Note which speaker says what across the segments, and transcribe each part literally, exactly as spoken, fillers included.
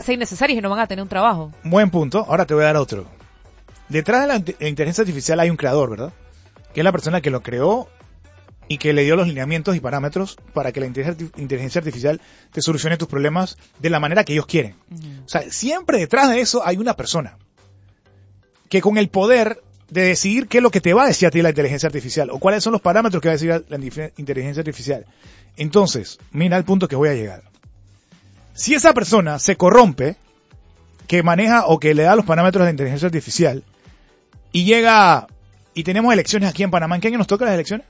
Speaker 1: ser innecesarias y no van a tener un trabajo.
Speaker 2: Buen punto. Ahora te voy a dar otro. Detrás de la inteligencia artificial hay un creador, ¿verdad? Que es la persona que lo creó y que le dio los lineamientos y parámetros para que la inteligencia artificial te solucione tus problemas de la manera que ellos quieren. Uh-huh. O sea, siempre detrás de eso hay una persona que con el poder de decidir qué es lo que te va a decir a ti la inteligencia artificial o cuáles son los parámetros que va a decir la inteligencia artificial. Entonces, mira el punto que voy a llegar. Si esa persona se corrompe, que maneja o que le da los parámetros de la inteligencia artificial y llega y tenemos elecciones aquí en Panamá, ¿en qué año nos tocan las elecciones?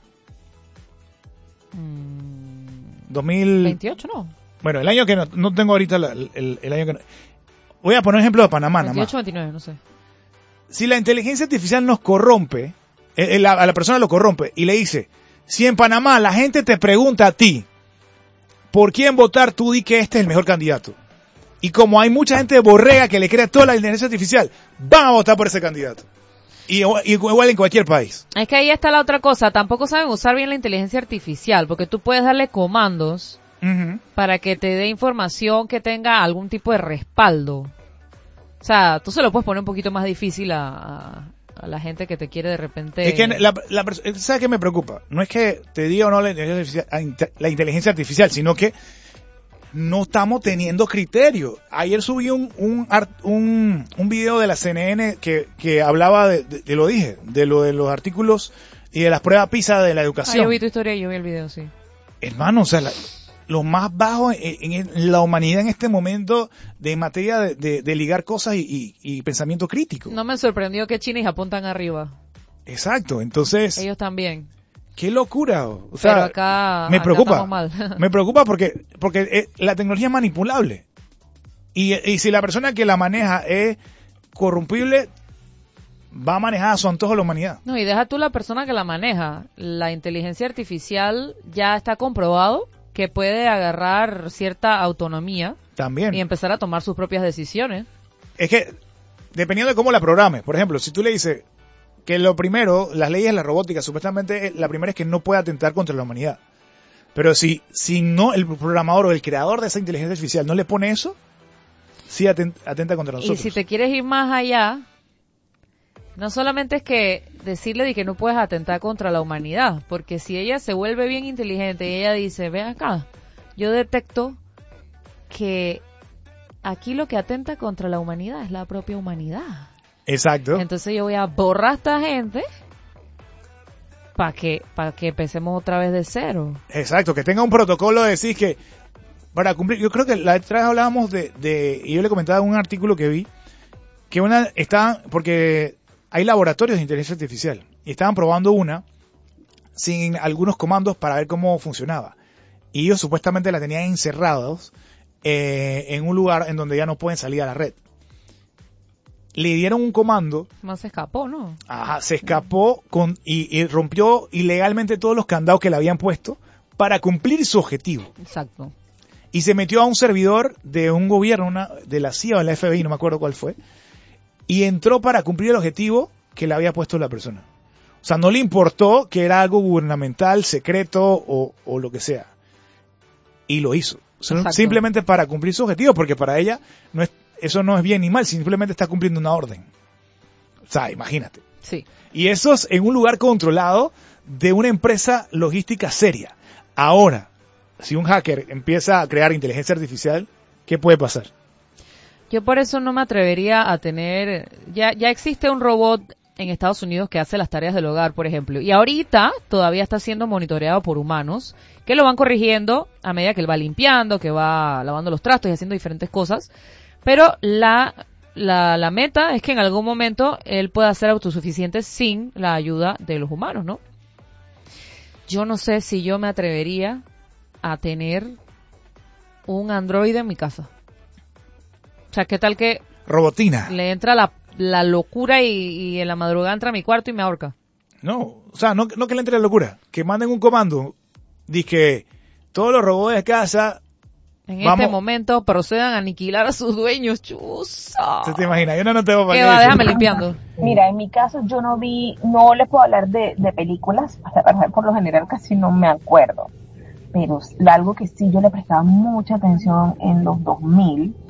Speaker 2: dos mil
Speaker 1: veintiocho, ¿no?
Speaker 2: Bueno, el año que no, no tengo ahorita la, el, el año que no. Voy a poner ejemplo de Panamá,
Speaker 1: veintiocho,
Speaker 2: nada más.
Speaker 1: veintinueve, no sé.
Speaker 2: Si la inteligencia artificial nos corrompe, eh, la, a la persona lo corrompe y le dice, si en Panamá la gente te pregunta a ti por quién votar, tú di que este es el mejor candidato. Y como hay mucha gente borrega que le crea toda la inteligencia artificial, van a votar por ese candidato. Y igual en cualquier país.
Speaker 1: Es que ahí está la otra cosa. Tampoco saben usar bien la inteligencia artificial, porque tú puedes darle comandos uh-huh. para que te dé información que tenga algún tipo de respaldo. O sea, tú se lo puedes poner un poquito más difícil a, a, a la gente que te quiere de repente...
Speaker 2: Es que la, la, ¿sabes qué me preocupa? No es que te diga o no la inteligencia artificial, la inteligencia artificial, sino que no estamos teniendo criterio. Ayer subí un un, un, un video de la C N N que, que hablaba de, de, de lo dije, de lo de los artículos y de las pruebas PISA de la educación.
Speaker 1: Ah, yo vi tu historia y yo vi el video, sí.
Speaker 2: Hermano, o sea, la, lo más bajo en, en la humanidad en este momento de materia de, de, de ligar cosas y, y, y pensamiento crítico.
Speaker 1: No me sorprendió que China y Japón están arriba.
Speaker 2: Exacto, entonces...
Speaker 1: Ellos también.
Speaker 2: ¡Qué locura! O sea,
Speaker 1: pero acá,
Speaker 2: me
Speaker 1: acá
Speaker 2: preocupa,
Speaker 1: estamos mal.
Speaker 2: me preocupa porque porque eh, la tecnología es manipulable y, y si la persona que la maneja es corrompible, va a manejar a su antojo la humanidad.
Speaker 1: No, y deja tú la persona que la maneja. La inteligencia artificial ya está comprobado que puede agarrar cierta autonomía
Speaker 2: también
Speaker 1: y empezar a tomar sus propias decisiones.
Speaker 2: Es que dependiendo de cómo la programes, por ejemplo, si tú le dices que lo primero, las leyes de la robótica, supuestamente la primera es que no puede atentar contra la humanidad. Pero si, si no, el programador o el creador de esa inteligencia artificial no le pone eso, sí atenta, atenta contra nosotros.
Speaker 1: Y si te quieres ir más allá, no solamente es que decirle de que no puedes atentar contra la humanidad, porque si ella se vuelve bien inteligente y ella dice, ven acá, yo detecto que aquí lo que atenta contra la humanidad es la propia humanidad.
Speaker 2: Exacto.
Speaker 1: Entonces yo voy a borrar a esta gente para que para que empecemos otra vez de cero.
Speaker 2: Exacto, que tenga un protocolo de decir que para cumplir, yo creo que la otra vez hablábamos de, de y yo le comentaba un artículo que vi que una está porque hay laboratorios de inteligencia artificial y estaban probando una sin algunos comandos para ver cómo funcionaba. Y ellos supuestamente la tenían encerrados eh, en un lugar en donde ya no pueden salir a la red. Le dieron un comando.
Speaker 1: Más se escapó, ¿no?
Speaker 2: Ajá, se escapó con y, y rompió ilegalmente todos los candados que le habían puesto para cumplir su objetivo.
Speaker 1: Exacto.
Speaker 2: Y se metió a un servidor de un gobierno, una, de la C I A o de la F B I, no me acuerdo cuál fue, y entró para cumplir el objetivo que le había puesto la persona. O sea, no le importó que era algo gubernamental, secreto o, o lo que sea. Y lo hizo. O sea, simplemente para cumplir su objetivo, porque para ella no es eso no es bien ni mal, simplemente está cumpliendo una orden. O sea, imagínate.
Speaker 1: Sí.
Speaker 2: Y eso es en un lugar controlado de una empresa logística seria. Ahora, si un hacker empieza a crear inteligencia artificial, ¿qué puede pasar?
Speaker 1: Yo por eso no me atrevería a tener... Ya, ya existe un robot en Estados Unidos que hace las tareas del hogar, por ejemplo. Y ahorita todavía está siendo monitoreado por humanos que lo van corrigiendo a medida que él va limpiando, que va lavando los trastos y haciendo diferentes cosas. Pero la, la, la meta es que en algún momento él pueda ser autosuficiente sin la ayuda de los humanos, ¿no? Yo no sé si yo me atrevería a tener un androide en mi casa. O sea, ¿qué tal que...
Speaker 2: Robotina.
Speaker 1: Le entra la, la locura y, y en la madrugada entra a mi cuarto y me ahorca?
Speaker 2: No, o sea, no, no que le entre la locura. Que manden un comando. Dice que todos los robots de casa...
Speaker 1: En
Speaker 2: Vamos.
Speaker 1: este momento procedan a aniquilar a sus dueños, chusa.
Speaker 2: ¿Se te imagina? Yo no, no tengo para
Speaker 1: ¿Qué
Speaker 2: qué
Speaker 1: va?
Speaker 2: decir.
Speaker 1: Déjame limpiando.
Speaker 3: Mira, en mi caso yo no vi, no les puedo hablar de, de películas, la verdad por lo general casi no me acuerdo, pero algo que sí yo le prestaba mucha atención en los dos mil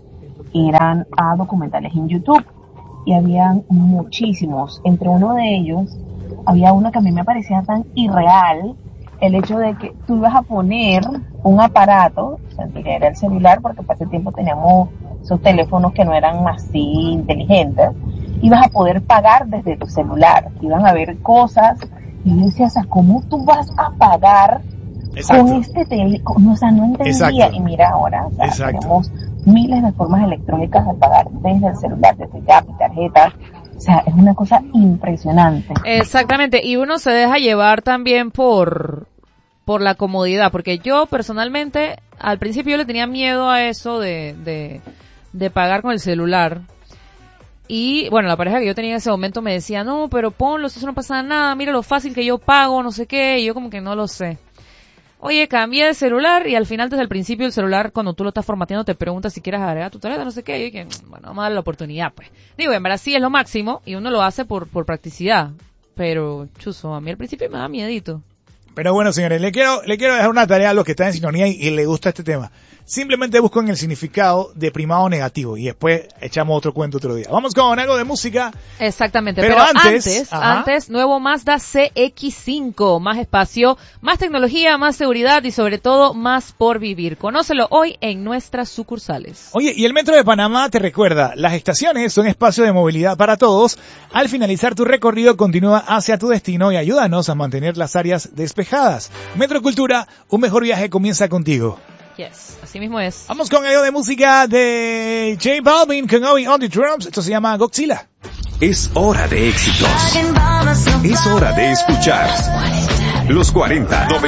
Speaker 3: eran a documentales en YouTube. Y habían muchísimos. Entre uno de ellos, había uno que a mí me parecía tan irreal, el hecho de que tú ibas a poner un aparato, o sea, que era el celular, porque para ese tiempo teníamos esos teléfonos que no eran así inteligentes, ibas a poder pagar desde tu celular, iban a ver cosas, y yo decía, o sea, ¿cómo tú vas a pagar Exacto. con este teléfono? O sea, no entendía, Exacto. y mira ahora, o sea, Exacto. tenemos miles de formas electrónicas de pagar desde el celular, desde Yapi, tarjetas. O sea, es una cosa impresionante.
Speaker 1: Exactamente, y uno se deja llevar también por por la comodidad, porque yo personalmente al principio yo le tenía miedo a eso de de de pagar con el celular. Y bueno, la pareja que yo tenía en ese momento me decía, "No, pero ponlo, eso no pasa nada, mira lo fácil que yo pago, no sé qué", y yo como que no lo sé. Oye, cambié de celular y al final desde el principio el celular cuando tú lo estás formateando te pregunta si quieres agregar tu tarjeta, no sé qué, y yo dije, bueno, vamos a darle la oportunidad, pues. Digo, en verdad sí es lo máximo y uno lo hace por por practicidad, pero chuzo, a mí al principio me da miedito.
Speaker 2: Pero bueno, señores, le quiero le quiero dejar una tarea a los que están en sintonía y, y les gusta este tema. Simplemente busquen el significado de primado negativo y después echamos otro cuento otro día. Vamos con algo de música.
Speaker 1: Exactamente, pero, pero antes, antes, antes, nuevo Mazda C X cinco, más espacio, más tecnología, más seguridad y sobre todo más por vivir. Conócelo hoy en nuestras sucursales.
Speaker 2: Oye, y el Metro de Panamá te recuerda, las estaciones son espacios de movilidad para todos. Al finalizar tu recorrido, continúa hacia tu destino y ayúdanos a mantener las áreas despejadas. Metro Cultura, un mejor viaje comienza contigo.
Speaker 1: Yes, así mismo es.
Speaker 2: Vamos con algo de música de J Balvin con Obi on the drums. Esto se llama Godzilla.
Speaker 4: Es hora de éxitos. Es hora de escuchar Los cuarenta.